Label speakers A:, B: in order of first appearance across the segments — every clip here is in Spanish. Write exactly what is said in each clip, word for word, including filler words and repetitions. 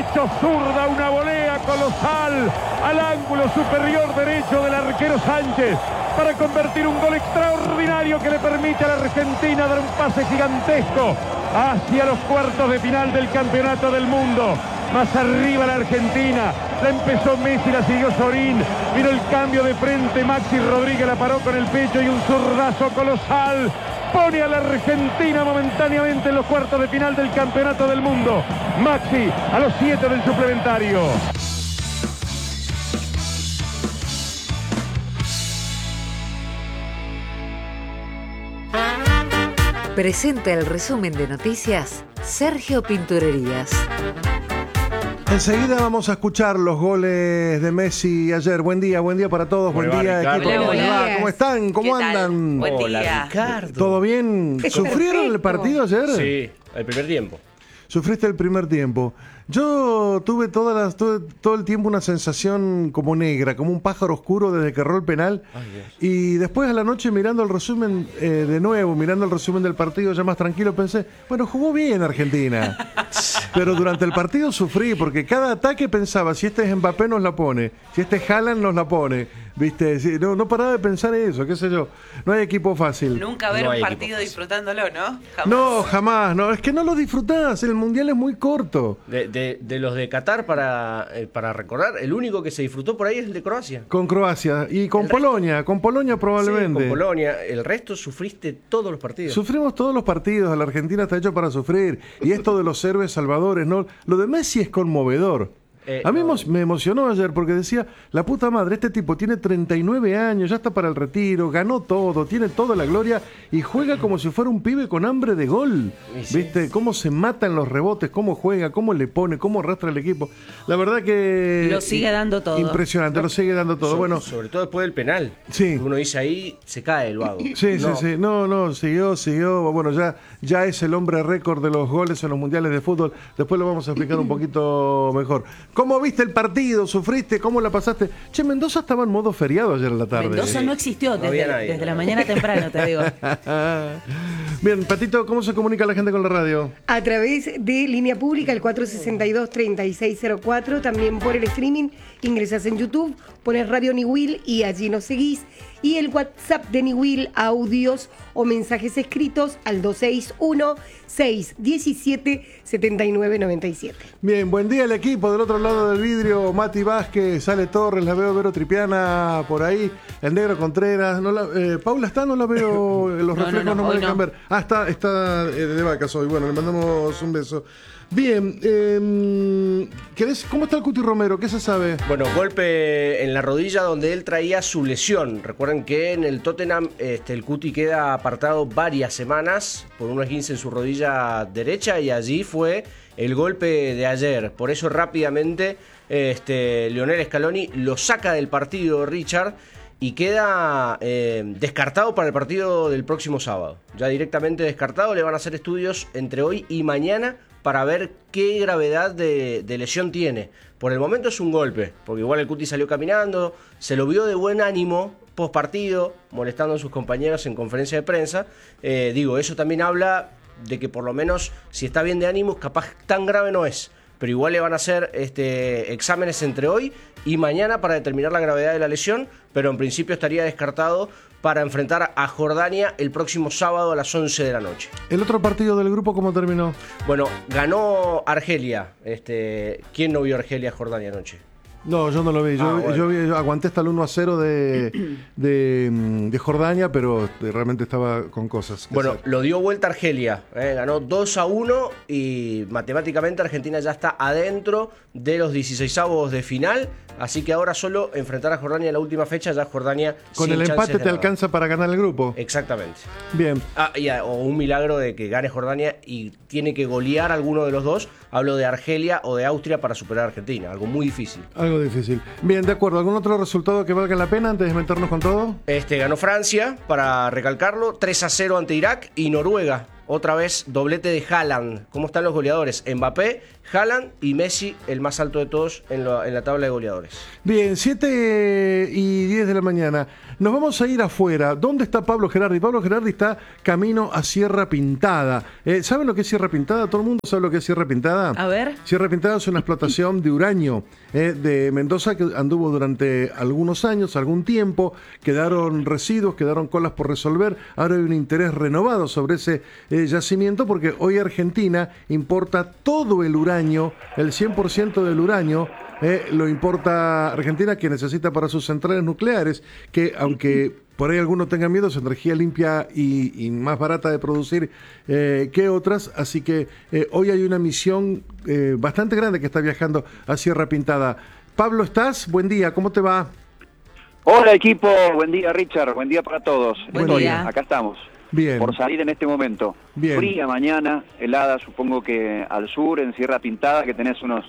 A: derecho, zurda, una volea colosal al ángulo superior derecho del arquero Sánchez para convertir un gol extraordinario que le permite a la Argentina dar un pase gigantesco hacia los cuartos de final del Campeonato del Mundo. Más arriba la Argentina, la empezó Messi, la siguió Sorín, vino el cambio de frente, Maxi Rodríguez la paró con el pecho y un zurdazo colosal pone a la Argentina momentáneamente en los cuartos de final del Campeonato del Mundo. Maxi a los siete del suplementario.
B: Presenta el resumen de noticias Sergio Pinturerías.
C: Enseguida vamos a escuchar los goles de Messi ayer. Buen día, buen día para todos. Buen
D: Hola,
C: día,
D: Ricardo.
C: equipo. ¿Cómo les va?
E: Hola.
C: ¿Cómo están? ¿Cómo
E: ¿Qué tal?
C: andan?
E: Buen
D: Hola,
E: día.
D: Ricardo.
C: ¿Todo bien? ¿Sufrieron el partido ayer?
D: Sí, el primer tiempo.
C: Sufriste el primer tiempo. Yo tuve, todas las, tuve todo el tiempo una sensación como negra, como un pájaro oscuro desde que erró el penal.
D: Ay, Dios.
C: Y después a la noche mirando el resumen eh, de nuevo, mirando el resumen del partido ya más tranquilo, pensé, bueno, jugó bien Argentina. Pero durante el partido sufrí porque cada ataque pensaba, si este es Mbappé nos la pone, si este es Haaland nos la pone. ¿Viste? Sí, no, no paraba de pensar eso, qué sé yo. No hay equipo fácil.
E: Nunca ver
D: No
E: un
D: hay
E: partido
D: equipo fácil.
E: disfrutándolo, ¿no? Jamás.
C: No, jamás. No, es que no lo disfrutás. El mundial es muy corto.
D: De, de- de los de Qatar, para, eh, para recordar, el único que se disfrutó por ahí es el de Croacia.
C: Con Croacia y con
D: El
C: Polonia. Con Polonia
D: Sí,
C: probablemente.
D: con Polonia. El resto sufriste todos los partidos.
C: Sufrimos todos los partidos. La Argentina está hecho para sufrir. Y esto de los héroes salvadores, ¿no? Lo de Messi es conmovedor.
D: Eh,
C: A mí
D: no.
C: mos- me emocionó ayer porque decía, la puta madre, este tipo tiene treinta y nueve años, ya está para el retiro, ganó todo, tiene toda la gloria y juega como si fuera un pibe con hambre de gol.
D: Y sí.
C: ¿Viste? Cómo se matan los rebotes, cómo juega, cómo le pone, cómo arrastra el equipo. La verdad que...
F: Lo sigue dando todo.
C: Impresionante, lo sigue dando todo.
D: So-
C: Bueno,
D: sobre todo después del penal.
C: Sí.
D: Uno dice ahí, se cae el vago.
C: sí,
D: No,
C: sí, sí. No, no, siguió, siguió. Bueno, ya, ya es el hombre récord de los goles en los mundiales de fútbol. Después lo vamos a explicar un poquito mejor. ¿Cómo viste el partido? ¿Sufriste? ¿Cómo la pasaste? Che, Mendoza estaba en modo feriado ayer en la tarde.
F: Mendoza no existió
D: No había
F: desde,
D: nadie,
F: desde
D: no.
F: la mañana temprano, te digo.
C: Bien, Patito, ¿cómo se comunica la gente con la radio?
G: A través de línea pública, el cuatro sesenta y dos, treinta y seis cero cuatro. También por el streaming, ingresas en YouTube, pones Radio Niwil y allí nos seguís. Y el WhatsApp de Niwil, audios o mensajes escritos al dos seis uno, seis uno siete, siete nueve nueve siete.
C: Bien, buen día al equipo. Del otro lado del vidrio, Mati Vázquez, Sale Torres, la veo Vero Tripiana por ahí, el Negro Contreras. No la- eh, Paula está, no la veo, los
F: No, no,
C: reflejos no,
F: no,
C: me
F: hoy
C: dejan
F: no.
C: ver. Ah, está, está eh, de vacas hoy. Bueno, le mandamos un beso. Bien, eh, ¿querés, ¿cómo está el Cuti Romero? ¿Qué se sabe?
D: Bueno, golpe en la rodilla donde él traía su lesión. Recuerden que en el Tottenham este, el Cuti queda apartado varias semanas por un esguince en su rodilla derecha y allí fue el golpe de ayer. Por eso rápidamente este, Lionel Scaloni lo saca del partido, Richard, y queda eh, descartado para el partido del próximo sábado. Ya directamente descartado, le van a hacer estudios entre hoy y mañana para ver qué gravedad de, de lesión tiene. Por el momento es un golpe, porque igual el Cuti salió caminando, se lo vio de buen ánimo post partido, molestando a sus compañeros en conferencia de prensa. Eh, digo, eso también habla de que por lo menos si está bien de ánimo, capaz tan grave no es. Pero igual le van a hacer este, exámenes entre hoy y mañana para determinar la gravedad de la lesión, pero en principio estaría descartado para enfrentar a Jordania el próximo sábado a las once de la noche.
C: ¿El otro partido del grupo cómo terminó?
D: Bueno, ganó Argelia. Este, ¿quién no vio Argelia-Jordania anoche?
C: No, yo no lo vi. Yo,
D: Ah, bueno.
C: yo vi- yo aguanté hasta el uno a cero de, de, mm, de Jordania, pero realmente estaba con cosas. que
D: Bueno,
C: hacer.
D: lo dio vuelta Argelia, eh, ganó dos a uno y matemáticamente Argentina ya está adentro de los dieciseisavos de final, así que ahora solo enfrentar a Jordania en la última fecha, ya Jordania
C: Con
D: sin
C: el
D: chances
C: empate
D: de
C: te
D: nada.
C: alcanza para ganar el grupo.
D: Exactamente.
C: Bien.
D: Ah, y, ah, o un milagro de que gane Jordania y tiene que golear a alguno de los dos. Hablo de Argelia o de Austria para superar a Argentina, algo muy difícil.
C: Algo difícil. Bien, de acuerdo. ¿Algún otro resultado que valga la pena antes de meternos con todo?
D: Este, ganó Francia, para recalcarlo, tres a cero ante Irak y Noruega otra vez doblete de Haaland. ¿Cómo están los goleadores? Mbappé, Haaland y Messi, el más alto de todos en, lo, en la tabla de goleadores.
C: Bien, siete y diez de la mañana. Nos vamos a ir afuera. ¿Dónde está Pablo Gerardi? Pablo Gerardi está camino a Sierra Pintada. Eh, ¿Saben lo que es Sierra Pintada? ¿Todo el mundo sabe lo que es Sierra Pintada?
F: A ver.
C: Sierra Pintada es una explotación de uranio eh, de Mendoza que anduvo durante algunos años, algún tiempo. Quedaron residuos, quedaron colas por resolver. Ahora hay un interés renovado sobre ese eh, yacimiento porque hoy Argentina importa todo el uranio, el cien por ciento del uranio. Eh, lo importa Argentina, que necesita para sus centrales nucleares, que aunque por ahí algunos tengan miedo, es energía limpia y, y más barata de producir eh, que otras, así que eh, hoy hay una misión eh, bastante grande que está viajando a Sierra Pintada. Pablo, ¿estás? Buen día, ¿cómo te va?
E: Hola equipo, buen día Richard, buen día para todos.
F: Buen
E: Estoy,
F: día.
E: Acá estamos.
C: Bien.
E: Por salir en este momento.
C: Bien.
E: Fría mañana, helada, supongo que al sur, en Sierra Pintada, que tenés unos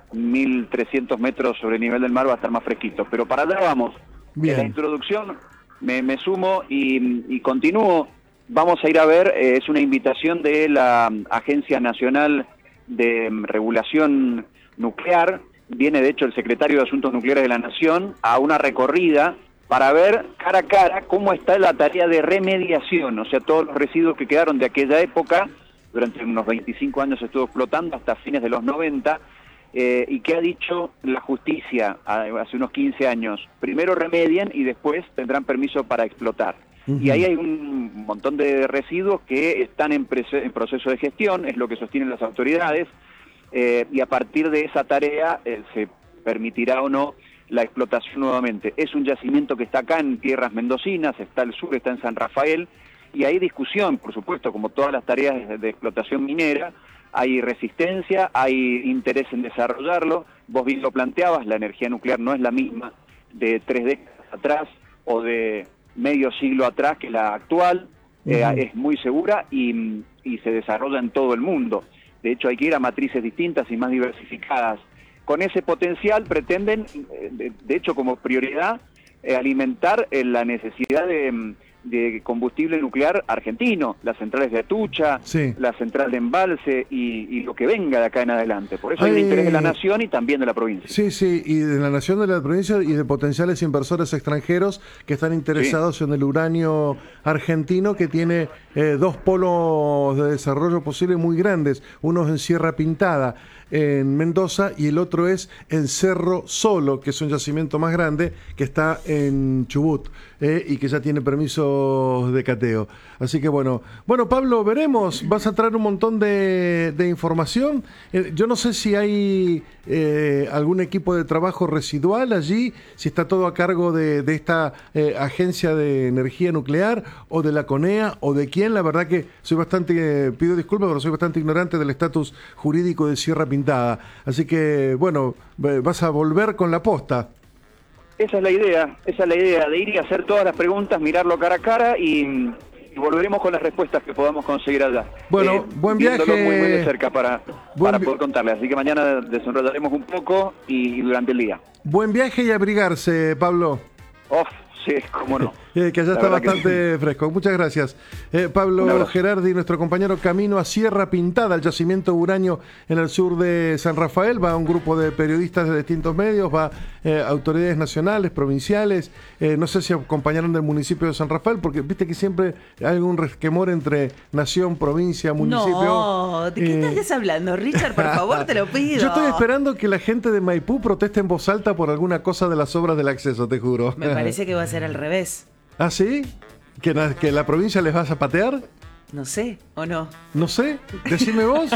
E: mil trescientos metros sobre el nivel del mar, va a estar más fresquito. Pero para allá vamos.
C: Bien.
E: En la introducción me, me sumo y, y continúo. Vamos a ir a ver, eh, es una invitación de la Agencia Nacional de Regulación Nuclear. Viene de hecho el secretario de Asuntos Nucleares de la Nación a una recorrida para ver cara a cara cómo está la tarea de remediación, o sea, todos los residuos que quedaron de aquella época, durante unos veinticinco años estuvo explotando hasta fines de los noventa, eh, y que ha dicho la justicia hace unos quince años, primero remedien y después tendrán permiso para explotar. Uh-huh. Y ahí hay un montón de residuos que están en, en proceso de gestión, es lo que sostienen las autoridades, eh, y a partir de esa tarea eh, se permitirá o no la explotación nuevamente. Es un yacimiento que está acá en tierras mendocinas, está al sur, está en San Rafael, y hay discusión, por supuesto, como todas las tareas de, de explotación minera, hay resistencia, hay interés en desarrollarlo. Vos bien lo planteabas, la energía nuclear no es la misma de tres décadas atrás o de medio siglo atrás que la actual, uh-huh. eh, es muy segura y, y se desarrolla en todo el mundo. De hecho, hay que ir a matrices distintas y más diversificadas. Con ese potencial pretenden, de, de hecho como prioridad, eh, alimentar eh, la necesidad de, de combustible nuclear argentino, las centrales de Atucha,
C: sí.
E: la central de Embalse y, y lo que venga de acá en adelante. Por eso hay un
C: Ay,
E: interés de la nación y también de la provincia.
C: Sí, sí, y de la nación, de la provincia y de potenciales inversores extranjeros que están interesados sí. en el uranio argentino, que tiene eh, dos polos de desarrollo posible muy grandes, uno es en Sierra Pintada, en Mendoza, y el otro es en Cerro Solo, que es un yacimiento más grande que está en Chubut eh, y que ya tiene permisos de cateo. Así que bueno, bueno Pablo, veremos, vas a traer un montón de, de información. Eh, yo no sé si hay eh, algún equipo de trabajo residual allí, si está todo a cargo de, de esta eh, agencia de energía nuclear o de la CONEA o de quién. La verdad que soy bastante, eh, pido disculpas, pero soy bastante ignorante del estatus jurídico de Sierra Pintada. Así que, bueno, vas a volver con la posta.
E: Esa es la idea, esa es la idea, de ir y hacer todas las preguntas, mirarlo cara a cara y, y volveremos con las respuestas que podamos conseguir allá.
C: Bueno,
E: eh,
C: buen viaje.
E: Viéndolo muy, muy de cerca para, para
C: vi...
E: poder contarles. Así que mañana desenrollaremos un poco y, y durante el día.
C: Buen viaje y abrigarse, Pablo.
E: Oh, sí, cómo no.
C: Eh, que allá está bastante sí. fresco. Muchas gracias. Eh, Pablo Gerardi, nuestro compañero, camino a Sierra Pintada, el yacimiento uranio en el sur de San Rafael. Va un grupo de periodistas de distintos medios, va eh, autoridades nacionales, provinciales. Eh, no sé si acompañaron del municipio de San Rafael, porque viste que siempre hay algún resquemor entre nación, provincia, municipio.
F: No, ¿de qué eh... estás hablando, Richard? Por favor, te lo pido.
C: Yo estoy esperando que la gente de Maipú proteste en voz alta por alguna cosa de las obras del acceso, te juro.
F: Me parece que va a ser al revés.
C: ¿Ah, sí? ¿Que la, que la provincia les vas a patear?
F: No sé, ¿o no?
C: No sé, decime vos.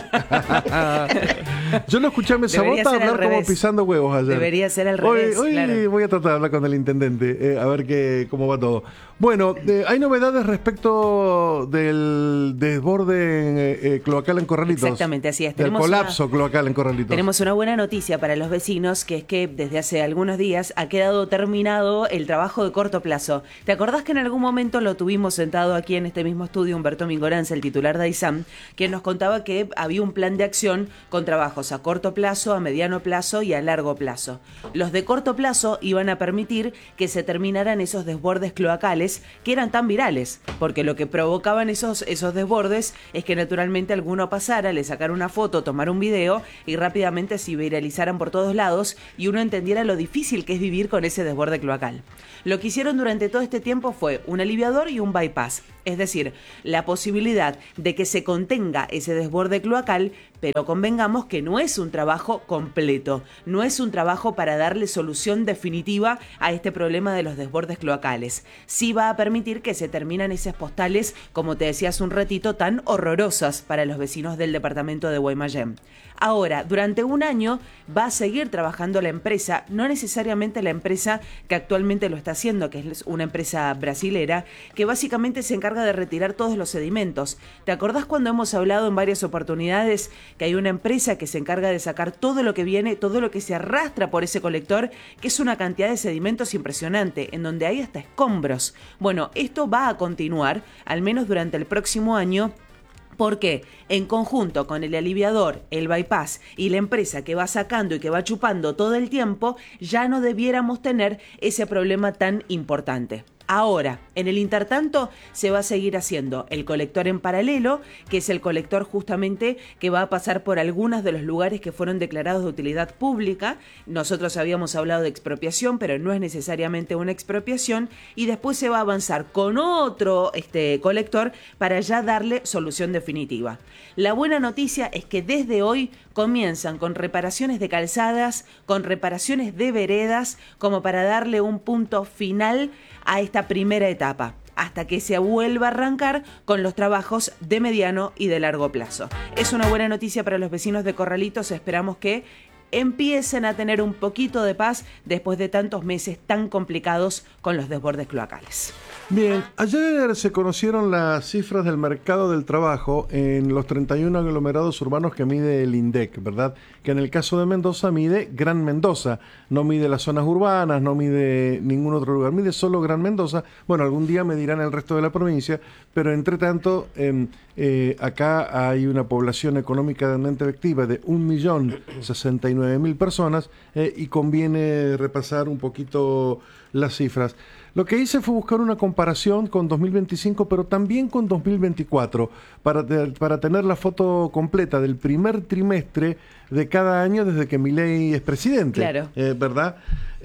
C: Yo lo escuché a Mesabota hablar como pisando huevos ayer.
F: Debería ser al revés,
C: Hoy, hoy
F: claro.
C: voy a tratar de hablar con el intendente, eh, a ver qué, cómo va todo. Bueno, eh, hay novedades respecto del desborde eh, eh, cloacal en Corralitos.
F: Exactamente, así es.
C: Del
F: Tenemos
C: colapso
F: una,
C: cloacal en Corralitos.
F: Tenemos una buena noticia para los vecinos, que es que desde hace algunos días ha quedado terminado el trabajo de corto plazo. ¿Te acordás que en algún momento lo tuvimos sentado aquí en este mismo estudio, Humberto Mingo Ingoranza, el titular de AISAM, quien nos contaba que había un plan de acción con trabajos a corto plazo, a mediano plazo y a largo plazo. Los de corto plazo iban a permitir que se terminaran esos desbordes cloacales que eran tan virales, porque lo que provocaban esos, esos desbordes es que naturalmente alguno pasara, le sacara una foto, tomara un video y rápidamente se viralizaran por todos lados y uno entendiera lo difícil que es vivir con ese desborde cloacal. Lo que hicieron durante todo este tiempo fue un aliviador y un bypass, es decir, la posibilidad de que se contenga ese desborde cloacal, pero convengamos que no es un trabajo completo, no es un trabajo para darle solución definitiva a este problema de los desbordes cloacales. Sí va a permitir que se terminan esas postales, como te decía hace un ratito, tan horrorosas para los vecinos del departamento de Guaymallén. Ahora, durante un año va a seguir trabajando la empresa, no necesariamente la empresa que actualmente lo está haciendo, que es una empresa brasilera, que básicamente se encarga de retirar todos los sedimentos. ¿Te acordás cuando hemos hablado en varias oportunidades que hay una empresa que se encarga de sacar todo lo que viene, todo lo que se arrastra por ese colector, que es una cantidad de sedimentos impresionante, en donde hay hasta escombros? Bueno, esto va a continuar, al menos durante el próximo año, porque en conjunto con el aliviador, el bypass y la empresa que va sacando y que va chupando todo el tiempo, ya no debiéramos tener ese problema tan importante. Ahora, en el intertanto, se va a seguir haciendo el colector en paralelo, que es el colector justamente que va a pasar por algunos de los lugares que fueron declarados de utilidad pública. Nosotros habíamos hablado de expropiación, pero no es necesariamente una expropiación. Y después se va a avanzar con otro este, colector para ya darle solución definitiva. La buena noticia es que desde hoy comienzan con reparaciones de calzadas, con reparaciones de veredas, como para darle un punto final a esta primera etapa, hasta que se vuelva a arrancar con los trabajos de mediano y de largo plazo. Es una buena noticia para los vecinos de Corralitos, esperamos que empiecen a tener un poquito de paz después de tantos meses tan complicados con los desbordes cloacales.
C: Bien, ayer se conocieron las cifras del mercado del trabajo en los treinta y uno aglomerados urbanos que mide el INDEC, ¿verdad? Que en el caso de Mendoza mide Gran Mendoza, no mide las zonas urbanas, no mide ningún otro lugar, mide solo Gran Mendoza. Bueno, algún día medirán el resto de la provincia, pero entre tanto, eh, eh, acá hay una población económicamente activa de un millón sesenta y nueve mil personas eh, y conviene repasar un poquito las cifras. Lo que hice fue buscar una comparación con dos mil veinticinco, pero también con dos mil veinticuatro, para, te, para tener la foto completa del primer trimestre de cada año desde que Milei es presidente.
F: Claro.
C: Eh, ¿Verdad?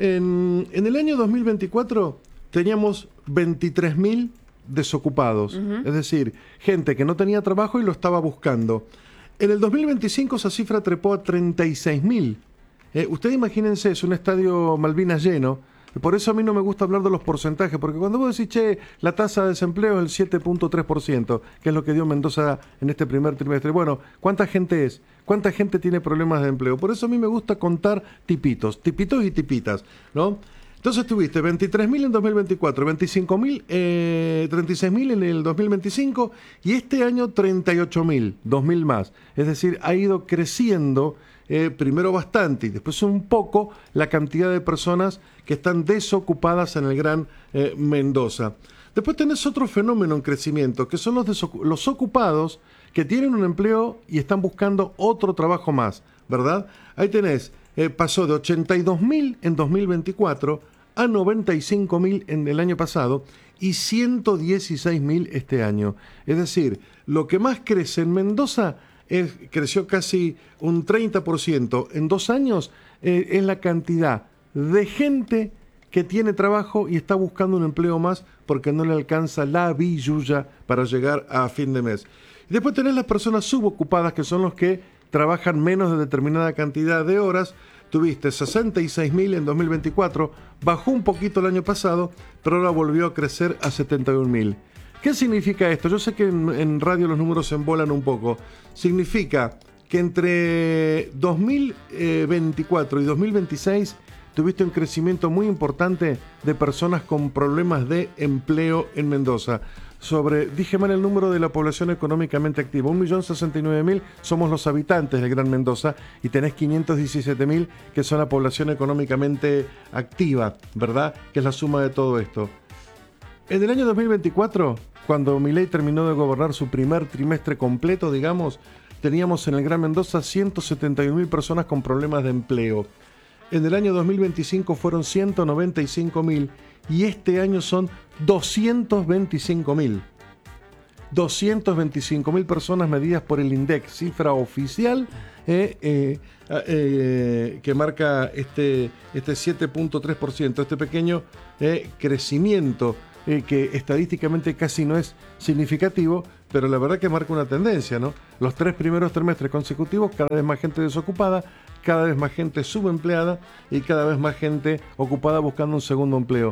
C: En, en el año dos mil veinticuatro teníamos veintitrés mil desocupados, uh-huh. Es decir, gente que no tenía trabajo y lo estaba buscando. En el dos mil veinticinco esa cifra trepó a treinta y seis mil. Eh, ustedes imagínense, es un estadio Malvinas lleno. Por eso a mí no me gusta hablar de los porcentajes, porque cuando vos decís, che, la tasa de desempleo es el siete punto tres por ciento, que es lo que dio Mendoza en este primer trimestre. Bueno, ¿cuánta gente es? ¿Cuánta gente tiene problemas de empleo? Por eso a mí me gusta contar tipitos, tipitos y tipitas, ¿no? Entonces tuviste veintitrés mil en dos mil veinticuatro, veinticinco mil, eh, treinta y seis mil en el dos mil veinticinco y este año treinta y ocho mil, dos mil más. Es decir, ha ido creciendo eh, primero bastante y después un poco la cantidad de personas que están desocupadas en el Gran eh, Mendoza. Después tenés otro fenómeno en crecimiento, que son los, desocu- los ocupados que tienen un empleo y están buscando otro trabajo más, ¿verdad? Ahí tenés, eh, pasó de ochenta y dos mil en dos mil veinticuatro a noventa y cinco mil en el año pasado y ciento dieciséis mil este año. Es decir, lo que más crece en Mendoza es, creció casi un treinta por ciento en dos años, eh, es la cantidad de gente que tiene trabajo y está buscando un empleo más porque no le alcanza la billulla para llegar a fin de mes. Y después tenés las personas subocupadas, que son los que trabajan menos de determinada cantidad de horas. Tuviste sesenta y seis mil en dos mil veinticuatro, bajó un poquito el año pasado, pero ahora volvió a crecer a setenta y un mil. ¿Qué significa esto? Yo sé que en, en radio los números se embolan un poco. Significa que entre dos mil veinticuatro y dos mil veintiséis tuviste un crecimiento muy importante de personas con problemas de empleo en Mendoza. Sobre, dije mal el número de la población económicamente activa, un millón sesenta y nueve mil somos los habitantes del Gran Mendoza y tenés quinientos diecisiete mil que son la población económicamente activa, ¿verdad? Que es la suma de todo esto. En el año dos mil veinticuatro cuando Milei terminó de gobernar su primer trimestre completo, digamos, teníamos en el Gran Mendoza ciento setenta y un mil personas con problemas de empleo. En el año dos mil veinticinco fueron ciento noventa y cinco mil y este año son doscientos veinticinco mil. doscientos veinticinco mil personas medidas por el INDEC, cifra oficial eh, eh, eh, que marca este, este siete punto tres por ciento, este pequeño eh, crecimiento eh, que estadísticamente casi no es significativo, pero la verdad que marca una tendencia, ¿no? Los tres primeros trimestres consecutivos, cada vez más gente desocupada, cada vez más gente subempleada y cada vez más gente ocupada buscando un segundo empleo.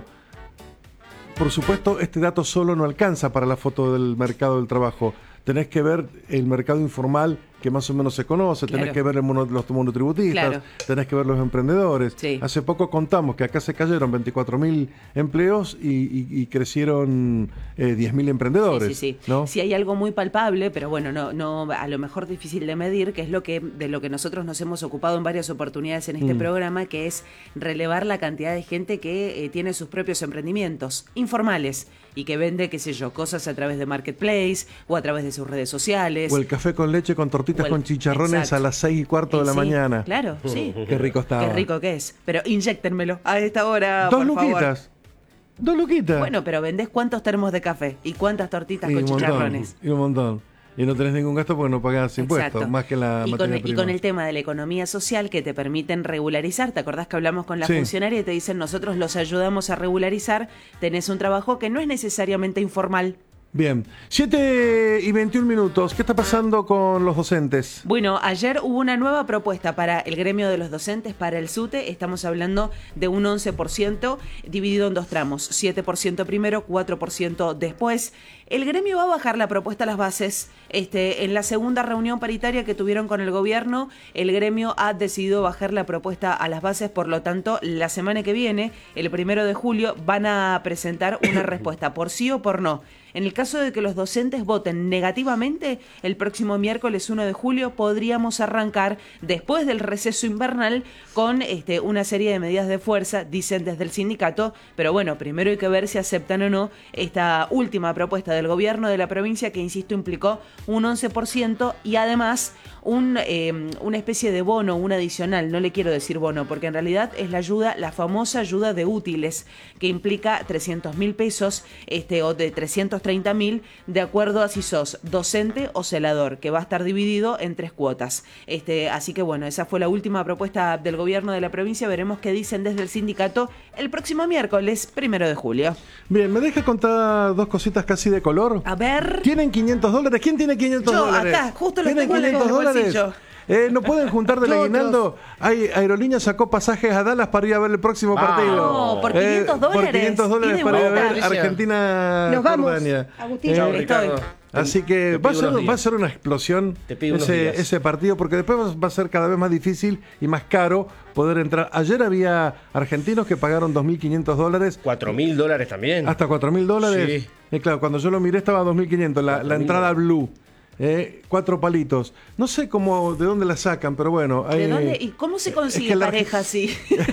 C: Por supuesto, este dato solo no alcanza para la foto del mercado del trabajo. Tenés que ver el mercado informal, que más o menos se conoce, tenés
F: Claro.
C: que ver el mono, los monotributistas,
F: Claro.
C: tenés que ver los emprendedores.
F: Sí.
C: Hace poco contamos que acá se cayeron veinticuatro mil empleos y, y, y crecieron eh, diez mil emprendedores.
F: Sí, sí, sí.
C: ¿no?
F: Sí, hay algo muy palpable, pero bueno, no, no, a lo mejor difícil de medir, que es lo que, de lo que nosotros nos hemos ocupado en varias oportunidades en este
C: Mm.
F: programa, que es relevar la cantidad de gente que eh, tiene sus propios emprendimientos informales y que vende, qué sé yo, cosas a través de Marketplace o a través de sus redes sociales.
C: O el café con leche con tortitas
F: O el-
C: con chicharrones
F: exacto.
C: a las seis y cuarto de
F: Eh,
C: la
F: sí,
C: mañana.
F: Claro, sí.
C: Qué rico estaba.
F: Qué rico que es. Pero inyéctenmelo a esta hora,
C: Dos
F: por favor.
C: luquitas. Dos luquitas.
F: Bueno, pero vendés cuántos termos de café y cuántas tortitas
C: Y
F: con
C: un montón,
F: chicharrones.
C: y un montón. Y no tenés ningún gasto porque no pagás impuestos,
F: Exacto.
C: más que la
F: y
C: materia
F: con, y
C: prima.
F: con el tema de la economía social que te permiten regularizar, ¿te acordás que hablamos con la
C: Sí.
F: funcionaria y te dicen nosotros los ayudamos a regularizar? Tenés un trabajo que no es necesariamente informal.
C: Bien, siete y veintiún minutos. ¿Qué está pasando con los docentes?
F: Bueno, ayer hubo una nueva propuesta para el gremio de los docentes, para el SUTE. Estamos hablando de un once por ciento dividido en dos tramos, siete por ciento primero, cuatro por ciento después. El gremio va a bajar la propuesta a las bases. Este, en la segunda reunión paritaria que tuvieron con el gobierno, el gremio ha decidido bajar la propuesta a las bases. Por lo tanto, la semana que viene, el primero de julio, van a presentar una respuesta por sí o por no. En el caso de que los docentes voten negativamente, el próximo miércoles uno de julio podríamos arrancar, después del receso invernal, con este, una serie de medidas de fuerza, dicen desde el sindicato, pero bueno, primero hay que ver si aceptan o no esta última propuesta del gobierno de la provincia, que insisto implicó un once por ciento y además un, eh, una especie de bono, un adicional, no le quiero decir bono, porque en realidad es la ayuda, la famosa ayuda de útiles, que implica trescientos mil pesos este, o de trescientos treinta mil, de acuerdo a si sos docente o celador, que va a estar dividido en tres cuotas. Este, así que bueno, esa fue la última propuesta del gobierno de la provincia. Veremos qué dicen desde el sindicato el próximo miércoles, primero de julio.
C: Bien, ¿me deja contar dos cositas casi de color?
F: A ver.
C: ¿Tienen quinientos dólares? ¿Quién tiene quinientos
F: Yo,
C: dólares?
F: acá, justo lo
C: ¿Tienen
F: tengo en el
C: quinientos dólares?
F: bolsillo.
C: Eh, ¿No pueden juntar del
G: Nosotros.
C: aguinaldo? Hay Aerolíneas sacó pasajes a Dallas para ir a ver el próximo
D: Vamos.
C: partido.
F: No, por quinientos dólares.
C: Por quinientos dólares
F: Y de
C: para ir a
F: vuelta.
C: ver Argentina
G: Nos vamos,
C: Jordania.
G: Agustín.
C: Eh,
D: Chao,
F: estoy.
D: Ricardo.
C: Así que
D: Te
C: va a,
D: pido
C: ser,
D: unos
C: va a
D: días.
C: ser una explosión
D: Te pido unos
C: ese,
D: días.
C: ese partido, porque después va a ser cada vez más difícil y más caro poder entrar. Ayer había argentinos que pagaron dos mil quinientos dólares,
D: Cuatro mil dólares también.
C: hasta cuatro mil dólares.
D: Sí.
C: Eh, claro, cuando yo lo miré estaba a dos mil quinientos, la, la
D: cuatro mil.
C: entrada blue. Eh, cuatro palitos. No sé cómo, de dónde la sacan, pero bueno.
F: ¿De
C: hay-
F: dónde? ¿Y cómo se consigue
C: es que la-
F: pareja así?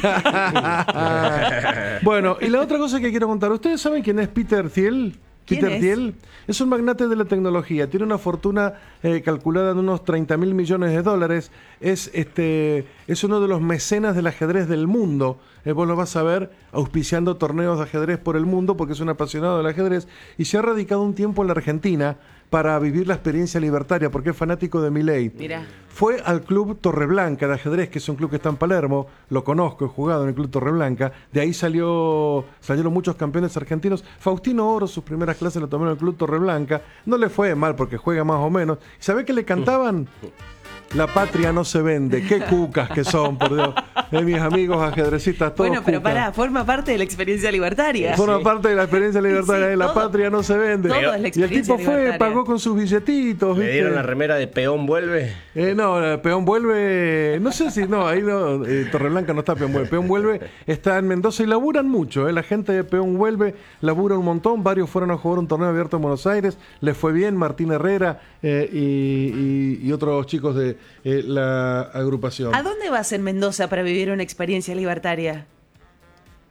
C: Bueno, y la otra cosa que quiero contar, ¿ustedes saben quién es Peter Thiel?
F: ¿Quién
C: Peter
F: es?
C: Thiel es un magnate de la tecnología, tiene una fortuna eh, calculada en unos treinta mil millones de dólares, es, este, es uno de los mecenas del ajedrez del mundo. Eh, vos lo vas a ver auspiciando torneos de ajedrez por el mundo porque es un apasionado del ajedrez y se ha radicado un tiempo en la Argentina para vivir la experiencia libertaria porque es fanático de Milei.
F: Mirá.
C: Fue al club Torreblanca de ajedrez, que es un club que está en Palermo, lo conozco, he jugado en el club Torreblanca, de ahí salió, salieron muchos campeones argentinos. Faustino Oro, sus primeras clases lo tomó en el club Torreblanca, no le fue mal porque juega más o menos. ¿Sabe qué le cantaban? La patria no se vende. Qué cucas que son, por Dios. Eh, mis amigos ajedrecistas, todos
F: Bueno, pero
C: cucas.
F: pará, forma parte de la experiencia libertaria.
C: Forma parte de la experiencia libertaria.
F: Sí,
C: eh, la
F: todo-
C: patria no se vende.
F: todo es la
C: Y el
F: experiencia
C: tipo fue,
F: libertaria.
C: pagó con sus billetitos.
D: ¿Le
C: ¿viste?
D: dieron la remera de peón vuelve?
C: Eh, no, el Peón vuelve. No sé si. No, ahí no. Eh, Torreblanca no está Peón vuelve. Peón vuelve está en Mendoza y laburan mucho. Eh. La gente de Peón vuelve labura un montón. Varios fueron a jugar un torneo abierto en Buenos Aires. Les fue bien. Martín Herrera eh, y, y- y otros chicos de eh, la agrupación.
F: ¿A dónde vas en Mendoza para vivir una experiencia libertaria?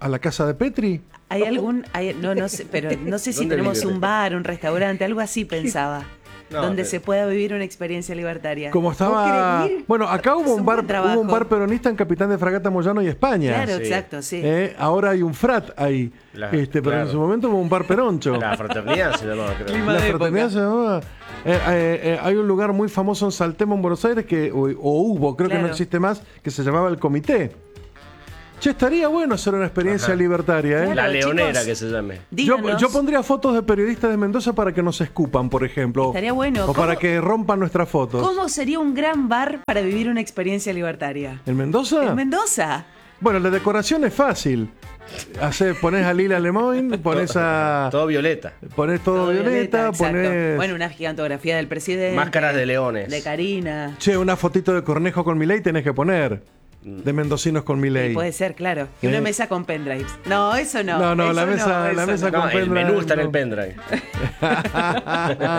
C: ¿A la casa de Petri?
F: ¿Hay algún, hay- no, no sé, pero no sé si
D: ¿Dónde
F: tenemos
D: vive?
F: un bar, un restaurante, algo así pensaba,
D: No,
F: donde
D: pero-
F: se pueda vivir una experiencia libertaria.
C: Como estaba...
G: querés ir?
C: Bueno, acá hubo
F: Es
C: un,
F: un
C: bar,
F: buen trabajo.
C: hubo un bar peronista en Capitán de Fragata Moyano y España.
F: Claro,
D: Sí.
F: exacto, sí.
C: Eh, ahora hay un frat ahí.
D: La-
C: este, pero
D: claro.
C: en su momento hubo un bar peroncho.
D: La fraternidad se llamaba, creo.
F: Clima
C: La
F: de
C: fraternidad
F: época.
C: se llamaba. Eh, eh, eh, hay un lugar muy famoso en Saltemo, en Buenos Aires, que o, o hubo, creo que
F: Claro.
C: no existe más, que se llamaba El Comité. Che, estaría bueno hacer una experiencia
D: Ajá.
C: libertaria, ¿eh?
F: Claro,
D: La leonera
F: chicos.
D: que se llame.
C: Yo,
F: Díganos.
C: yo pondría fotos de periodistas de Mendoza para que nos escupan, por ejemplo.
F: Estaría bueno.
C: O
F: ¿Cómo-
C: para que rompan nuestras fotos.
F: ¿Cómo sería un gran bar para vivir una experiencia libertaria?
C: ¿En Mendoza?
F: En Mendoza.
C: Bueno, la decoración es fácil. Haces, pones a Lila Lemoyne, pones a.
D: Todo violeta.
C: Pones todo, violeta,
F: exacto.
C: pones.
F: Bueno, una gigantografía del presidente.
D: Máscaras de leones.
F: De Karina.
C: Che, una fotito de Cornejo con Milei tenés que poner. De mendocinos con Milei.
F: Puede ser, claro. Y una
C: Eh.
F: mesa con pendrives. No, eso no.
C: No, no,
F: eso
C: la mesa- la
F: eso
C: mesa
F: no.
C: con
D: No, el
C: pendrive,
D: menú está en
C: no.
D: el pendrive.